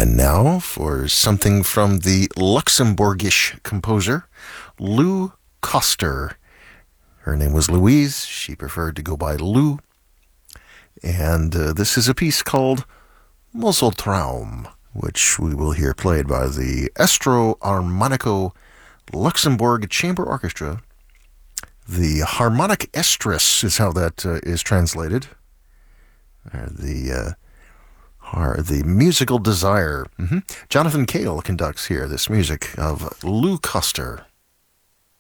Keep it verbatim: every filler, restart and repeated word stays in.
And now for something from the Luxembourgish composer, Lou Koster. Her name was Louise. She preferred to go by Lou. And uh, this is a piece called Mosseltraum, which we will hear played by the Estro Armonico Luxembourg Chamber Orchestra. The harmonic estrus is how that uh, is translated. Uh, the uh, har- the musical desire. Mm-hmm. Jonathan Cale conducts here this music of Lou Koster.